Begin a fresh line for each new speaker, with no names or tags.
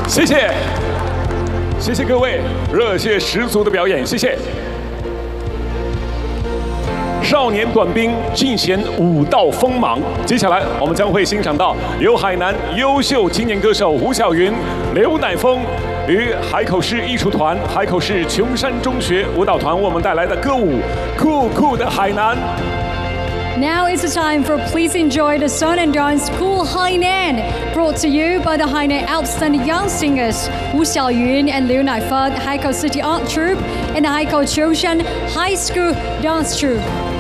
谢谢，谢谢各位热血十足的表演，谢谢。少年短兵尽显武道锋芒。接下来我们将会欣赏到由海南优秀青年歌手吴晓云、刘乃峰与海口市艺术团、海口市琼山中学舞蹈团为我们带来的歌舞《酷酷的海南》。
Now is the time for please enjoy the song and dance Cool Hainan, brought to you by the Hainan outstanding young singers Wu Xiaoyun and Liu Naifeng, Haikou City Art Troupe and the Haikou Choushan High School Dance Troupe.